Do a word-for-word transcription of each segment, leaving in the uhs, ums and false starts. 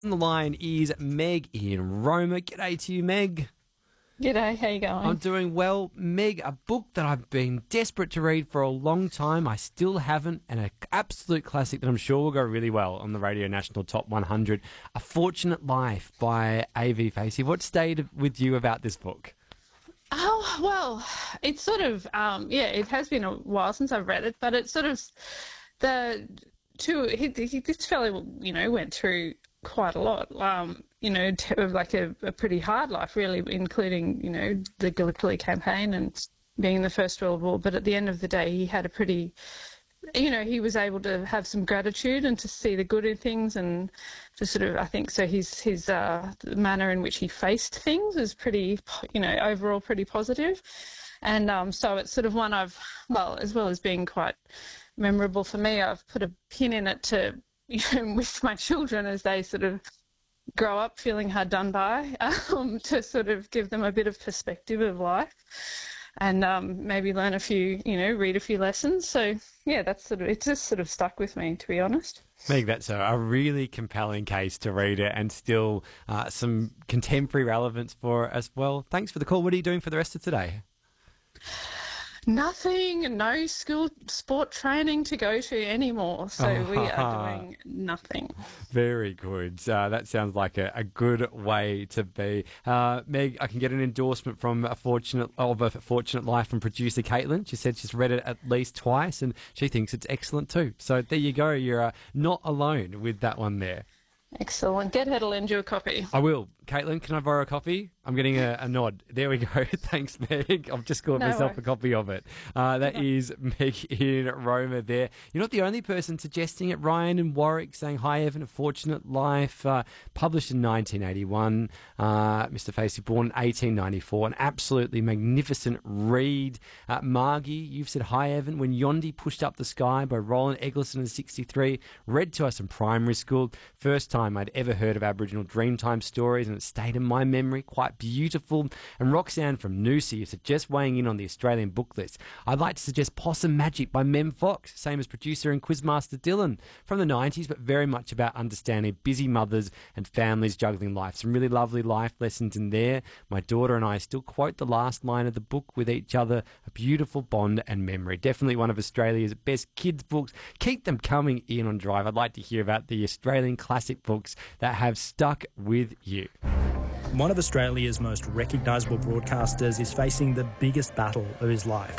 On the line is Meg in Roma. G'day to you, Meg. G'day, how you going? I'm doing well. Meg, a book that I've been desperate to read for a long time. I still haven't, and an absolute classic that I'm sure will go really well on the Radio National Top one hundred, A Fortunate Life by A V Facey. What stayed with you about this book? Oh, well, it's sort of, um, yeah, it has been a while since I've read it, but it's sort of the two, he, he, this fellow, you know, went through quite a lot, um, you know, t- like a, a pretty hard life, really, including, you know, the Gallipoli campaign and being in the First World War. But at the end of the day, he had a pretty, you know, he was able to have some gratitude and to see the good in things, and to sort of, I think, so his, his uh, the manner in which he faced things was pretty, you know, overall pretty positive. And um, so it's sort of one I've, well, as well as being quite memorable for me, I've put a pin in it to, you know, with my children as they sort of grow up feeling hard done by, um, to sort of give them a bit of perspective of life, and um, maybe learn a few, you know, read a few lessons. So, yeah, that's sort of, it's just sort of stuck with me, to be honest. Meg, that's a, a really compelling case to read it, and still uh, some contemporary relevance for it as well. Thanks for the call. What are you doing for the rest of today? Nothing, no school sport training to go to anymore, so oh, we are doing nothing. Very good. Uh, that sounds like a, a good way to be. Uh, Meg, I can get an endorsement from a fortunate of a Fortunate Life from producer Caitlin. She said she's read it at least twice, and she thinks it's excellent too. So there you go. You're uh, not alone with that one there. Excellent. Get her to lend you a copy. I will. Caitlin, can I borrow a copy? I'm getting a, a nod. There we go. Thanks, Meg. I've just got no myself worries. a copy of it. Uh, that no. is Meg in Roma there. You're not the only person suggesting it. Ryan in Warwick saying, hi, Evan, A Fortunate Life, uh, published in nineteen eighty-one. Uh, Mister Facey, born in eighteen ninety-four. An absolutely magnificent read. Uh, Margie, you've said, hi, Evan, When Yondi Pushed Up the Sky by Roland Eggleston in sixty-three. Read to us in primary school. First time I'd ever heard of Aboriginal Dreamtime stories, and it stayed in my memory. Quite beautiful. And Roxanne from Noosa is just weighing in on the Australian book list. I'd like to suggest Possum Magic by Mem Fox, same as producer and quizmaster Dylan, from the nineties, but very much about understanding busy mothers and families juggling life. Some really lovely life lessons in there. My daughter and I still quote the last line of the book with each other, a beautiful bond and memory. Definitely one of Australia's best kids' books. Keep them coming in on Drive. I'd like to hear about the Australian classic books that have stuck with you. One of Australia's most recognisable broadcasters is facing the biggest battle of his life.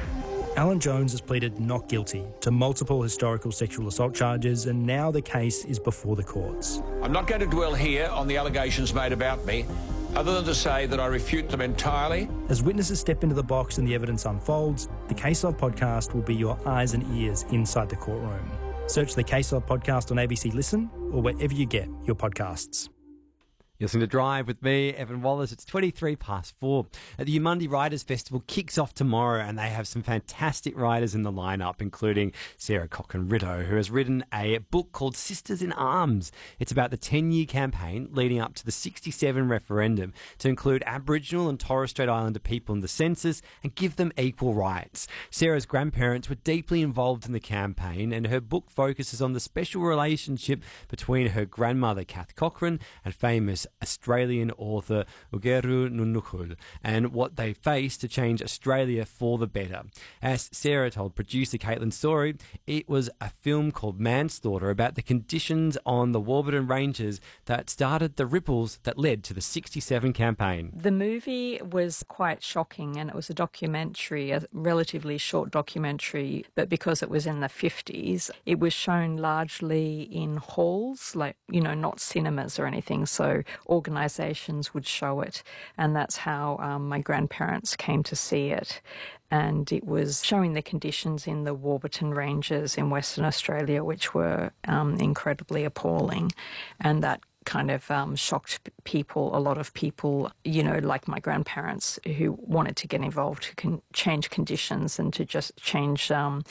Alan Jones has pleaded not guilty to multiple historical sexual assault charges, and now the case is before the courts. I'm not going to dwell here on the allegations made about me, other than to say that I refute them entirely. As witnesses step into the box and the evidence unfolds, the Case Log podcast will be your eyes and ears inside the courtroom. Search the Case Log podcast on A B C Listen or wherever you get your podcasts. You're listening to Drive with me, Evan Wallace. It's twenty-three past four. The Eumundi Writers Festival kicks off tomorrow, and they have some fantastic writers in the lineup, including Sarah Cochran-Ritto, who has written a book called Sisters in Arms. It's about the ten-year campaign leading up to the sixty-seven referendum to include Aboriginal and Torres Strait Islander people in the census and give them equal rights. Sarah's grandparents were deeply involved in the campaign, and her book focuses on the special relationship between her grandmother, Kath Cochran, and famous Australian author Ugeru Nunukul, and what they face to change Australia for the better. As Sarah told producer Caitlin Story, it was a film called Manslaughter about the conditions on the Warburton Ranges that started the ripples that led to the sixty-seven campaign. The movie was quite shocking, and it was a documentary, a relatively short documentary, but because it was in the fifties, it was shown largely in halls, like, you know, not cinemas or anything, so organisations would show it, and that's how um, my grandparents came to see it. And it was showing the conditions in the Warburton Ranges in Western Australia, which were um, incredibly appalling, and that kind of um, shocked people, a lot of people, you know, like my grandparents, who wanted to get involved, to con- change conditions and to just change um,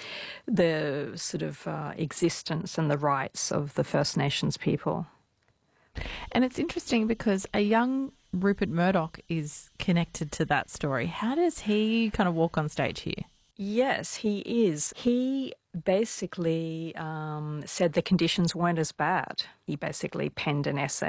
the sort of uh, existence and the rights of the First Nations people. And it's interesting because a young Rupert Murdoch is connected to that story. How does he kind of walk on stage here? Yes, he is. He basically um, said the conditions weren't as bad. He basically penned an essay